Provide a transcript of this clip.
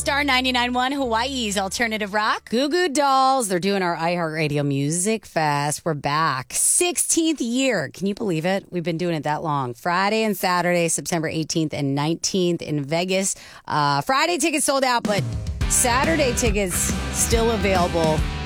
Star 99.1, Hawaii's alternative rock. Goo Goo Dolls. They're doing our iHeartRadio Music Fest. We're back. 16th year. Can you believe it? We've been doing it that long. Friday and Saturday, September 18th and 19th in Vegas. Friday tickets sold out, but Saturday tickets still available.